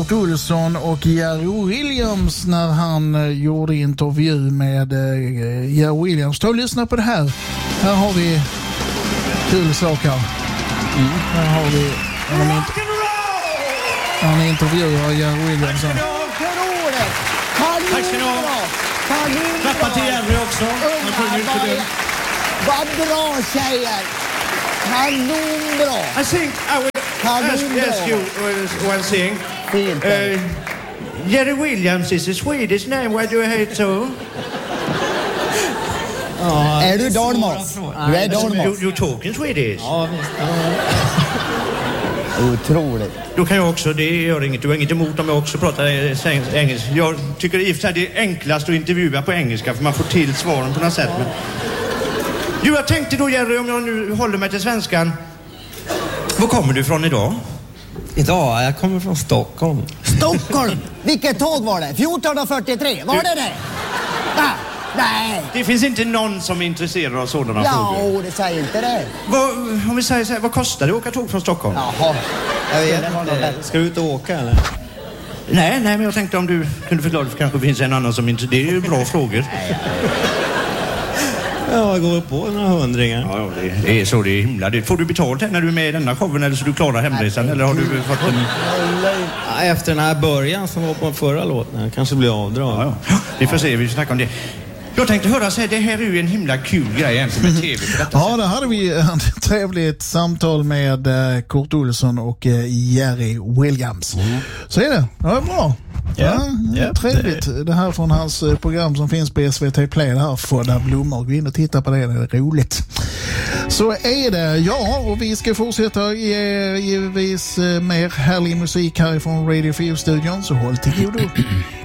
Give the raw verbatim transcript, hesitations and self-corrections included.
Kurt Olsson och Jerry Williams när han uh, gjorde intervju med uh, Jerry Williams. Ta och lyssna på det här. Här har vi kul saker. Mm. Här har vi en int- han intervjuar Jerry Williams. Tack ska ni ha. Klappa till Jerry också. Vad bra tjejer. Kanonbra. I think I will ask, ask you one thing. Uh, Jerry Williams is a Swedish name. Why do you hate so? Ja, är du dalmas? Du är dalmas. You, you talking Swedish? Ja, visst. Otroligt. Då kan jag också, det gör inget. Du har inget emot om jag också pratar engelska. Jag tycker i och för sig det är enklast att intervjua på engelska för man får till svaren på något sätt. Men... Du, jag tänkte då Jerry, om jag nu håller mig till svenskan. Var kommer du ifrån idag? Idag? Jag kommer från Stockholm. Stockholm? Vilket tåg var det? fjorton fyrtiotre, var du... det det? Va? Nej. Det finns inte någon som är intresserad av sådana ja, frågor. Ja, det säger inte det. Vad, om vi säger så här, vad kostar det att åka tåg från Stockholm? Jaha. Jag vet inte. Ska du ut och åka eller? Nej, nej, men jag tänkte om du kunde förklara för kanske finns en annan som inte... Det är ju bra frågor. Ja, jag går på några hundringar. Ja, det, det är så, det är himla. Det får du betalt här när du är med i denna showen eller så du klarar hemresan eller har du fått en... Ja, efter den här början som var på förra låten kanske blir avdrag. Ja, ja. Vi får se, vi får snacka om det. Jag tänkte höra så här, det här är ju en himla kul grej egentligen med tv. Ja, där hade vi ett trevligt samtal med Kurt Olsson och Jerry Williams. Mm. Så är det, ja, bra. Yeah. Ja, Yeah. trevligt. Det här från hans program som finns på S V T Play, det här Fodda blommor. Gå in och titta på det, det är roligt. Så är det, ja, och vi ska fortsätta ge givetvis mer härlig musik härifrån Radio fyra-studion, så håll till godo.